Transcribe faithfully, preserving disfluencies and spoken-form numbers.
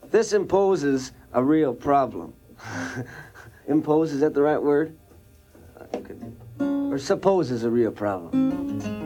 This imposes a real problem. Impose, is that the right word? Or supposes a real problem.